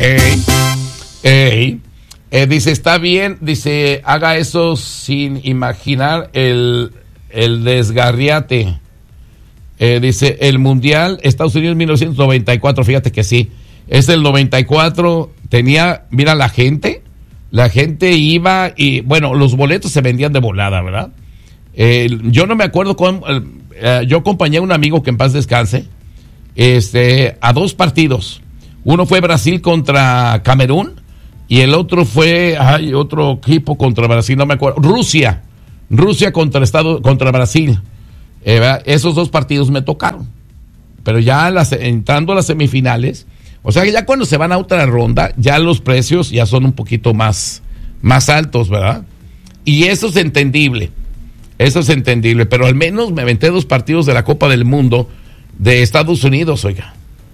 Dice, está bien, dice, haga eso sin imaginar el desgarriate. Dice, el Mundial, Estados Unidos 1994, fíjate que sí, es el 94, mira la gente iba y, bueno, los boletos se vendían de volada, ¿verdad? Yo no me acuerdo yo acompañé a un amigo que en paz descanse, a 2 partidos. Uno fue Brasil contra Camerún y el otro fue, otro equipo contra Brasil, no me acuerdo, Rusia contra Brasil. Esos 2 partidos me tocaron, pero ya entrando a las semifinales, o sea que ya cuando se van a otra ronda, ya los precios ya son un poquito más altos, ¿verdad? Y eso es entendible, pero al menos me aventé 2 partidos de la Copa del Mundo de Estados Unidos, oiga.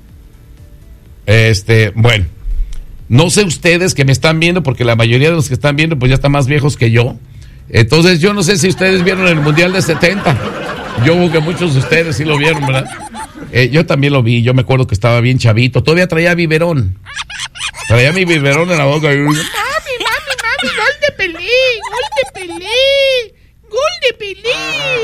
Bueno, no sé ustedes que me están viendo, porque la mayoría de los que están viendo pues ya están más viejos que yo. Entonces yo no sé si ustedes vieron el Mundial de 70. Yo creo que muchos de ustedes sí lo vieron, ¿verdad? Yo también lo vi, yo me acuerdo que estaba bien chavito, todavía traía biberón. Traía mi biberón en la boca. Mami, gol de Pelé.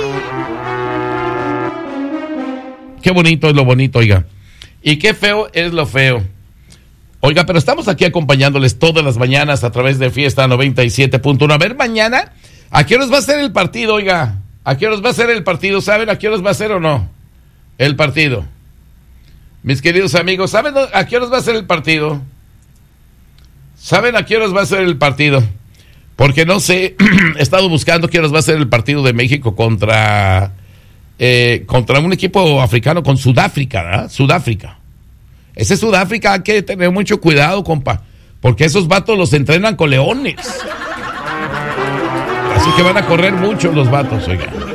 Qué bonito es lo bonito, oiga. Y qué feo es lo feo. Oiga, pero estamos aquí acompañándoles todas las mañanas a través de Fiesta 97.1. A ver, mañana, ¿a qué horas va a ser el partido, oiga? ¿A qué horas va a ser el partido? ¿Saben a qué horas va a ser o no? El partido. Mis queridos amigos, ¿saben a qué horas va a ser el partido? ¿Saben a qué horas va a ser el partido? Porque no sé, he estado buscando qué horas va a ser el partido de México contra un equipo africano, con Sudáfrica, ¿verdad? Sudáfrica. Ese Sudáfrica hay que tener mucho cuidado, compa, porque esos vatos los entrenan con leones. Así que van a correr mucho los vatos, oiga.